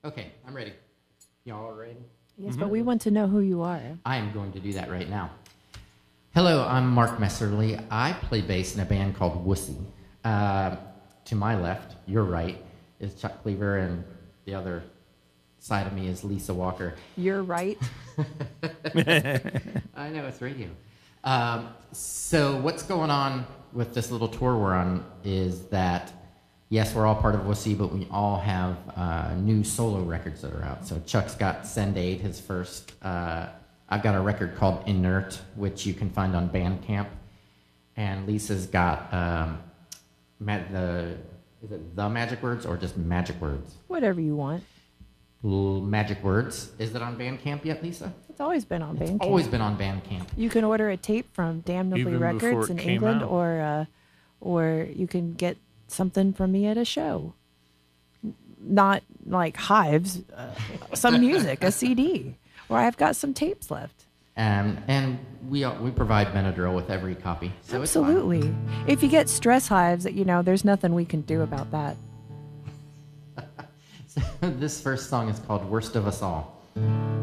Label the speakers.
Speaker 1: Okay, I'm ready. Y'all are ready?
Speaker 2: Yes, but we want to know who you are.
Speaker 1: I am going to do that right now. Hello, I'm Mark Messerly. I play bass in a band called Wussy. To my left, your right, is Chuck Cleaver, and the other side of me is Lisa Walker.
Speaker 2: You're right.
Speaker 1: I know, it's radio. So what's going on with this little tour we're on is that, yes, we're all part of Wussy, but we all have new solo records that are out. So Chuck's got Send Aid, his first. I've got a record called Inert, which you can find on Bandcamp. And Lisa's got is it The Magic Words or just Magic Words?
Speaker 2: Whatever you want.
Speaker 1: Magic Words. Is it on Bandcamp yet, Lisa?
Speaker 2: It's always been on Bandcamp.
Speaker 1: It's always been on Bandcamp.
Speaker 2: You can order a tape from Damnably
Speaker 3: Even
Speaker 2: Records
Speaker 3: before
Speaker 2: in
Speaker 3: it came
Speaker 2: England,
Speaker 3: out.
Speaker 2: or you can get something from me at a show. Not like Hives, some music, a CD, or I've got some tapes left.
Speaker 1: And we provide Benadryl with every copy. So
Speaker 2: Absolutely. If you get stress hives, there's nothing we can do about that.
Speaker 1: So this first song is called Worst of Us All.